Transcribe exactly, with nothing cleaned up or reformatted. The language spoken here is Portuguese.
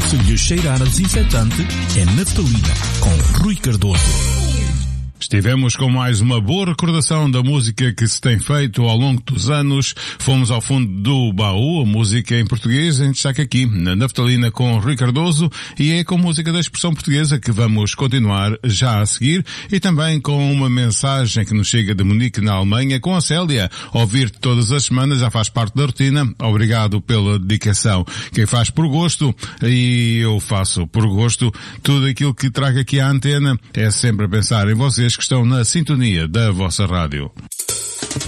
Se lhe cheirar a desinfetante, é naftalina, com Rui Cardoso. Estivemos com mais uma boa recordação da música que se tem feito ao longo dos anos. Fomos ao fundo do baú, a música em português, em destaque aqui, na Naftalina com Rui Cardoso, e é com música da expressão portuguesa que vamos continuar já a seguir, e também com uma mensagem que nos chega de Munique, na Alemanha, com a Célia. Ouvir-te todas as semanas já faz parte da rotina. Obrigado pela dedicação. Quem faz por gosto, e eu faço por gosto, tudo aquilo que trago aqui à antena é sempre a pensar em vocês que estão na sintonia da vossa rádio.